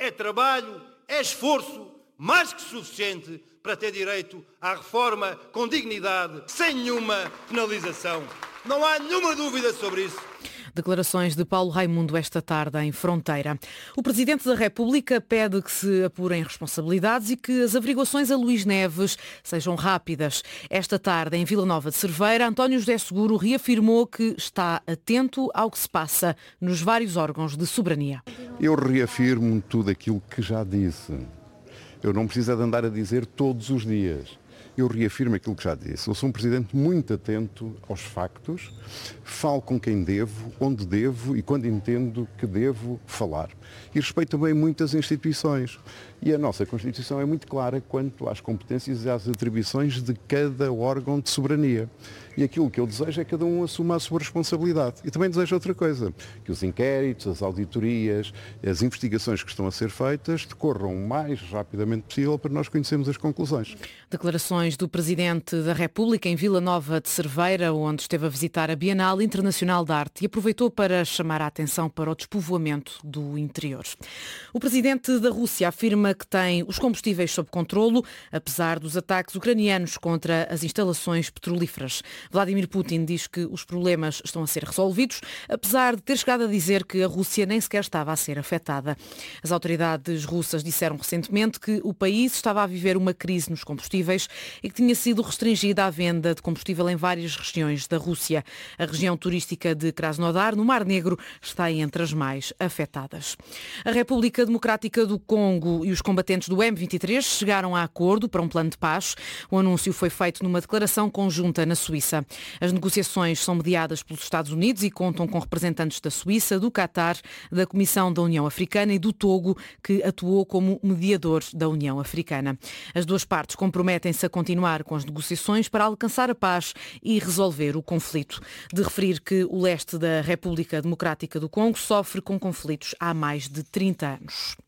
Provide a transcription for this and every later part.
é trabalho, é esforço mais que suficiente para ter direito à reforma com dignidade, sem nenhuma penalização. Não há nenhuma dúvida sobre isso. Declarações de Paulo Raimundo esta tarde em Fronteira. O Presidente da República pede que se apurem responsabilidades e que as averiguações a Luís Neves sejam rápidas. Esta tarde, em Vila Nova de Cerveira, António José Seguro reafirmou que está atento ao que se passa nos vários órgãos de soberania. Eu reafirmo tudo aquilo que já disse. Eu não preciso de andar a dizer todos os dias. Eu reafirmo aquilo que já disse. Eu sou um Presidente muito atento aos factos, falo com quem devo, onde devo e quando entendo que devo falar. E respeito também muitas instituições. E a nossa Constituição é muito clara quanto às competências e às atribuições de cada órgão de soberania. E aquilo que eu desejo é que cada um assuma a sua responsabilidade. E também desejo outra coisa, que os inquéritos, as auditorias, as investigações que estão a ser feitas decorram o mais rapidamente possível para nós conhecermos as conclusões. Declarações do Presidente da República em Vila Nova de Cerveira, onde esteve a visitar a Bienal Internacional de Arte e aproveitou para chamar a atenção para o despovoamento do interior. O Presidente da Rússia afirma que tem os combustíveis sob controlo, apesar dos ataques ucranianos contra as instalações petrolíferas. Vladimir Putin diz que os problemas estão a ser resolvidos, apesar de ter chegado a dizer que a Rússia nem sequer estava a ser afetada. As autoridades russas disseram recentemente que o país estava a viver uma crise nos combustíveis e que tinha sido restringida a venda de combustível em várias regiões da Rússia. A região turística de Krasnodar, no Mar Negro, está entre as mais afetadas. A República Democrática do Congo e os combatentes do M23 chegaram a acordo para um plano de paz. O anúncio foi feito numa declaração conjunta na Suíça. As negociações são mediadas pelos Estados Unidos e contam com representantes da Suíça, do Catar, da Comissão da União Africana e do Togo, que atuou como mediador da União Africana. As duas partes comprometem-se a continuar com as negociações para alcançar a paz e resolver o conflito. De referir que o leste da República Democrática do Congo sofre com conflitos há mais de 30 anos.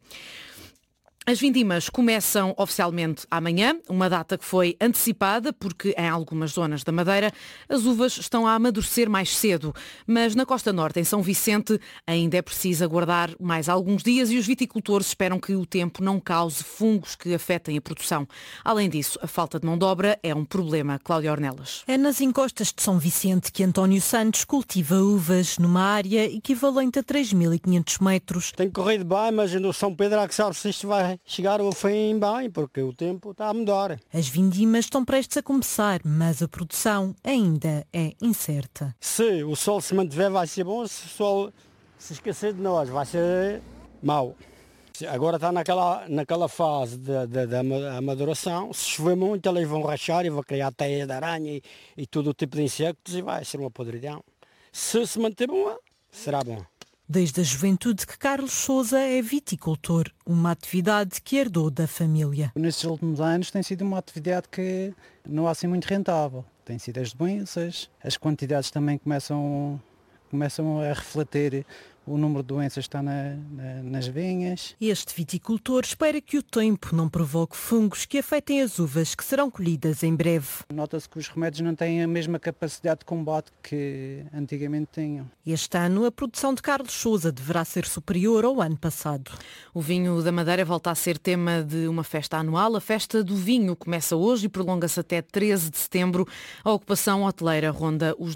As vindimas começam oficialmente amanhã, uma data que foi antecipada porque em algumas zonas da Madeira as uvas estão a amadurecer mais cedo, mas na Costa Norte, em São Vicente, ainda é preciso aguardar mais alguns dias e os viticultores esperam que o tempo não cause fungos que afetem a produção. Além disso, a falta de mão de obra é um problema. Cláudia Ornelas. É nas encostas de São Vicente que António Santos cultiva uvas numa área equivalente a 3.500 metros. Tem corrido bem, mas no São Pedro há que saber se isto vai chegar ao fim bem, porque o tempo está a mudar. As vindimas estão prestes a começar, mas a produção ainda é incerta. Se o sol se mantiver vai ser bom, se o sol se esquecer de nós vai ser mau. Agora está naquela fase da amaduração. Se chover muito, eles vão rachar e vão criar teias de aranha e todo o tipo de insectos e vai ser uma podridão. Se manter bom, será bom. Desde a juventude que Carlos Sousa é viticultor, uma atividade que herdou da família. Nestes últimos anos tem sido uma atividade que não há assim muito rentável. Tem sido as doenças, as quantidades também começam a refletir o número de doenças que está nas vinhas. Este viticultor espera que o tempo não provoque fungos que afetem as uvas que serão colhidas em breve. Nota-se que os remédios não têm a mesma capacidade de combate que antigamente tinham. Este ano a produção de Carlos Sousa deverá ser superior ao ano passado. O vinho da Madeira volta a ser tema de uma festa anual. A festa do vinho começa hoje e prolonga-se até 13 de setembro. A ocupação hoteleira ronda os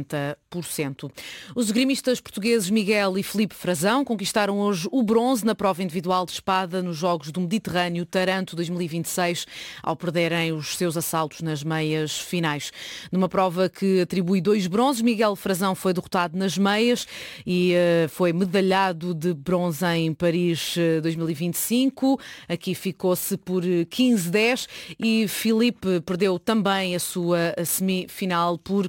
90%. Os esgrimistas portugueses Miguel e Filipe Frazão conquistaram hoje o bronze na prova individual de espada nos Jogos do Mediterrâneo Taranto 2026, ao perderem os seus assaltos nas meias finais. Numa prova que atribui 2 bronzes, Miguel Frazão foi derrotado nas meias e foi medalhado de bronze em Paris 2025. Aqui ficou-se por 15-10 e Filipe perdeu também a sua semifinal por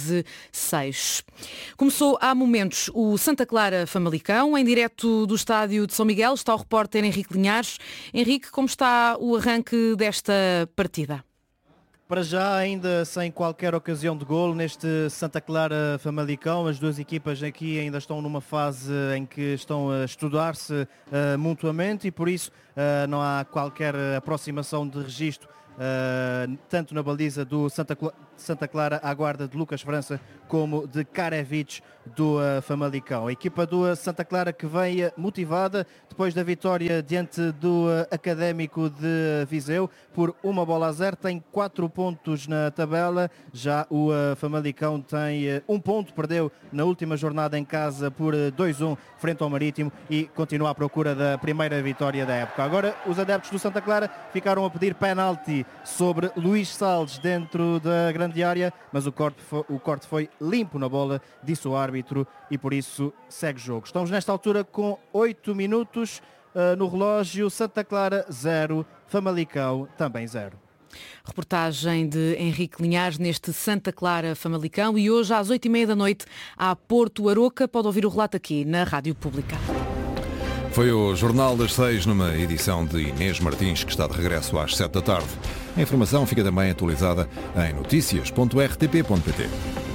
15-6. Começou há momentos o Santa Clara Famalicão, em direto do estádio de São Miguel, está o repórter Henrique Linhares. Henrique, como está o arranque desta partida? Para já, ainda sem qualquer ocasião de golo neste Santa Clara Famalicão, as duas equipas aqui ainda estão numa fase em que estão a estudar-se mutuamente e por isso não há qualquer aproximação de registro tanto na baliza do Santa Clara, à guarda de Lucas França, como de Karevic do Famalicão. A equipa do Santa Clara que vem motivada depois da vitória diante do Académico de Viseu por 1-0, tem 4 pontos na tabela. Já o Famalicão tem 1 ponto, perdeu na última jornada em casa por 2-1 frente ao Marítimo e continua à procura da primeira vitória da época. Agora os adeptos do Santa Clara ficaram a pedir penalti sobre Luís Salles dentro da grande área, mas o corte foi limpo na bola, disse o árbitro, e por isso segue jogo. Estamos nesta altura com 8 minutos no relógio. Santa Clara 0, Famalicão também 0. Reportagem de Henrique Linhares neste Santa Clara Famalicão, e hoje às 20h30 da noite há Porto Aroca. Pode ouvir o relato aqui na Rádio Pública. Foi o Jornal das 6, numa edição de Inês Martins, que está de regresso às 7 da tarde. A informação fica também atualizada em noticias.rtp.pt.